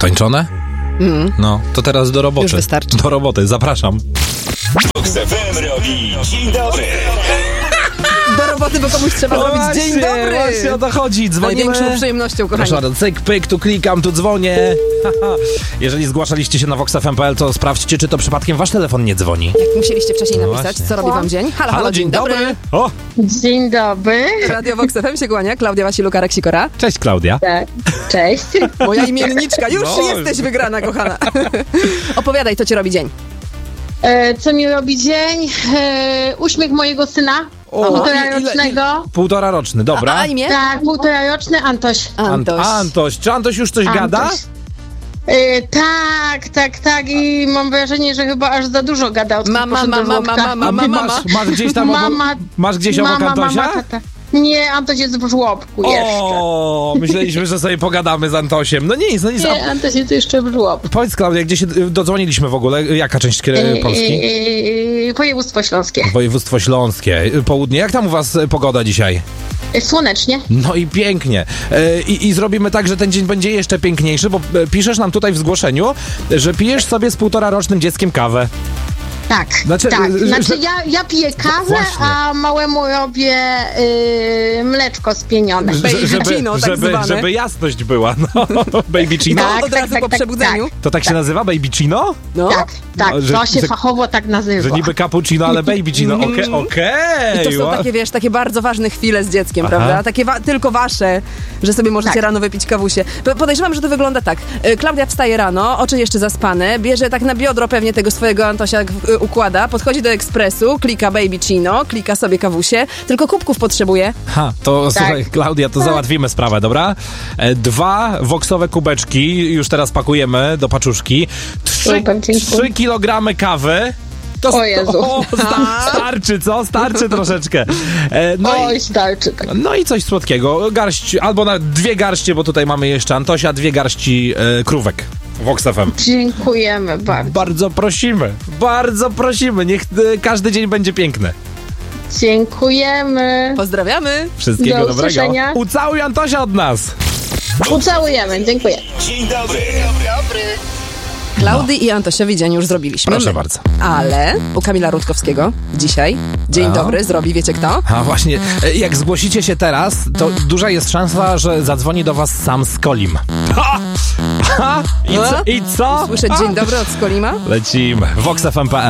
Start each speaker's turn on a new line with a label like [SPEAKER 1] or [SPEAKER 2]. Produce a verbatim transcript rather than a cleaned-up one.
[SPEAKER 1] Potańczone?
[SPEAKER 2] Mm.
[SPEAKER 1] No, to teraz do roboty.
[SPEAKER 2] Już wystarczy.
[SPEAKER 1] Do roboty, zapraszam.
[SPEAKER 3] Vox F M robi dzień dobry.
[SPEAKER 2] Do roboty, bo komuś trzeba
[SPEAKER 1] No
[SPEAKER 2] zrobić
[SPEAKER 1] właśnie,
[SPEAKER 2] dzień dobry.
[SPEAKER 1] Właśnie o to chodzi. Dzwonimy.
[SPEAKER 2] Największą przyjemnością, kochani.
[SPEAKER 1] Proszę bardzo, cyk, pyk, tu klikam, tu dzwonię. Jeżeli zgłaszaliście się na vox f m kropka p l, to sprawdźcie, czy to przypadkiem wasz telefon nie dzwoni.
[SPEAKER 2] Jak musieliście wcześniej
[SPEAKER 1] No
[SPEAKER 2] napisać,
[SPEAKER 1] właśnie.
[SPEAKER 2] co robi wam dzień? Halo, halo, dzień dobry.
[SPEAKER 1] O,
[SPEAKER 4] Dzień dobry.
[SPEAKER 2] Radio Vox F M się kłania, Klaudia Wasiluka-Reksikora.
[SPEAKER 1] cześć Klaudia.
[SPEAKER 4] Tak, cześć.
[SPEAKER 2] Moja imienniczka, już
[SPEAKER 1] No.
[SPEAKER 2] jesteś wygrana, kochana. Opowiadaj, co ci robi dzień.
[SPEAKER 4] E, co mi robi dzień? E, uśmiech mojego syna,
[SPEAKER 1] O,
[SPEAKER 4] półtora
[SPEAKER 1] ile- ile-
[SPEAKER 4] rocznego.
[SPEAKER 1] Półtora roczny, dobra.
[SPEAKER 2] A, a imię?
[SPEAKER 4] Tak, półtora roczny Antoś.
[SPEAKER 2] Antoś.
[SPEAKER 1] Antoś. Czy Antoś już coś gada?
[SPEAKER 4] Antoś. E, tak, tak, tak i mam wrażenie, że chyba aż za dużo gada od
[SPEAKER 2] Mama,
[SPEAKER 4] poszedł do
[SPEAKER 2] mama,
[SPEAKER 4] żłobka.
[SPEAKER 2] mama,
[SPEAKER 1] A
[SPEAKER 2] mama,
[SPEAKER 1] ty
[SPEAKER 2] mama.
[SPEAKER 1] masz, masz gdzieś tam obok,
[SPEAKER 4] Mama,
[SPEAKER 1] masz gdzieś obok
[SPEAKER 4] mama,
[SPEAKER 1] Antosia?
[SPEAKER 4] mama, tata. Nie, Antoś jest w żłobku jeszcze.
[SPEAKER 1] O, myśleliśmy, że sobie pogadamy z Antosiem. No nic, no nic.
[SPEAKER 4] Nie,
[SPEAKER 1] A
[SPEAKER 4] Antoś jest jeszcze w żłobku.
[SPEAKER 1] powiedz Klaudia, gdzie się y, dodzwoniliśmy w ogóle? Jaka część e, Polski?
[SPEAKER 4] E, e, województwo śląskie.
[SPEAKER 1] Województwo śląskie. Y, Południe. Jak tam u was y, pogoda dzisiaj?
[SPEAKER 4] E, słonecznie.
[SPEAKER 1] No i pięknie. E, I, I zrobimy tak, że ten dzień będzie jeszcze piękniejszy, bo e, piszesz nam tutaj w zgłoszeniu, że pijesz sobie z półtora rocznym dzieckiem kawę.
[SPEAKER 4] Tak,
[SPEAKER 1] Znaczy,
[SPEAKER 4] tak.
[SPEAKER 1] że-
[SPEAKER 4] Znaczy
[SPEAKER 1] że-
[SPEAKER 4] ja, ja piję kawę,
[SPEAKER 1] Właśnie.
[SPEAKER 4] a małemu robię y, mleczko spienione.
[SPEAKER 2] Baby
[SPEAKER 1] żeby,
[SPEAKER 2] Chino, tak
[SPEAKER 1] żeby,
[SPEAKER 2] zwane.
[SPEAKER 1] żeby jasność była. No, baby chino?
[SPEAKER 4] Tak,
[SPEAKER 2] Od
[SPEAKER 4] tak,
[SPEAKER 2] razu
[SPEAKER 4] tak,
[SPEAKER 2] po
[SPEAKER 4] tak,
[SPEAKER 2] przebudzeniu.
[SPEAKER 4] tak.
[SPEAKER 1] To tak się nazywa? Baby chino?
[SPEAKER 2] No.
[SPEAKER 4] Tak, tak,
[SPEAKER 1] No, że-
[SPEAKER 4] to się
[SPEAKER 1] że-
[SPEAKER 4] fachowo tak nazywa.
[SPEAKER 1] Że niby cappuccino, ale baby chino. Okej,
[SPEAKER 2] Mm.
[SPEAKER 1] okej.
[SPEAKER 2] I to są
[SPEAKER 1] Ła-
[SPEAKER 2] takie, wiesz, takie bardzo ważne chwile z dzieckiem,
[SPEAKER 1] Aha.
[SPEAKER 2] prawda? Takie wa- tylko wasze, że sobie możecie
[SPEAKER 4] Tak.
[SPEAKER 2] rano wypić kawusie. Po- Podejrzewam, że to wygląda tak. Y, Klaudia wstaje rano, oczy jeszcze zaspane, bierze tak na biodro pewnie tego swojego Antosia y, układa, podchodzi do ekspresu, klika baby chino, klika sobie kawusie, tylko kubków potrzebuje.
[SPEAKER 1] Ha, to
[SPEAKER 4] Tak.
[SPEAKER 1] słuchaj, Klaudia, to załatwimy sprawę, dobra? E, Dwa woksowe kubeczki, już teraz pakujemy do paczuszki. Trzy,
[SPEAKER 4] Super, dziękuję.
[SPEAKER 1] trzy kilogramy kawy. To
[SPEAKER 4] O Jezu.
[SPEAKER 1] o, sta, starczy, co? Starczy troszeczkę. E, no,
[SPEAKER 4] Oj,
[SPEAKER 1] i,
[SPEAKER 4] starczy tak.
[SPEAKER 1] no i coś słodkiego. Garść, albo na dwie garście, bo tutaj mamy jeszcze Antosia, dwie garści e, krówek. Vox F M.
[SPEAKER 4] Dziękujemy bardzo.
[SPEAKER 1] Bardzo prosimy, bardzo prosimy. Niech e, każdy dzień będzie piękny.
[SPEAKER 4] Dziękujemy.
[SPEAKER 2] Pozdrawiamy!
[SPEAKER 1] Wszystkiego
[SPEAKER 4] Do
[SPEAKER 1] dobrego.
[SPEAKER 4] usłyszenia.
[SPEAKER 1] Ucałuj Antosia od nas.
[SPEAKER 4] Ucałujemy, dziękuję.
[SPEAKER 3] Dzień dobry.
[SPEAKER 2] Klaudii i Antosiowi dzień już zrobiliśmy.
[SPEAKER 1] Proszę
[SPEAKER 2] My.
[SPEAKER 1] bardzo.
[SPEAKER 2] Ale u Kamila Rutkowskiego dzisiaj dzień
[SPEAKER 1] A.
[SPEAKER 2] dobry zrobi, wiecie kto?
[SPEAKER 1] A właśnie, e, jak zgłosicie się teraz, to duża jest szansa, że zadzwoni do was sam Skolim. Ha! Ha! I co? I co?
[SPEAKER 2] Słyszę dzień dobry od Skolima.
[SPEAKER 1] Lecimy. vox f m kropka p l